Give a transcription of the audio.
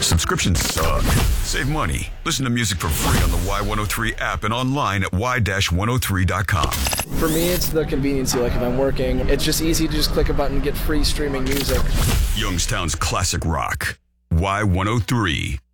Subscriptions suck. Save money. Listen to music for free on the Y103 app and online at y-103.com. For me, it's the conveniency. Like if I'm working, it's just easy to just click a button and get free streaming music. Youngstown's classic rock. Y103.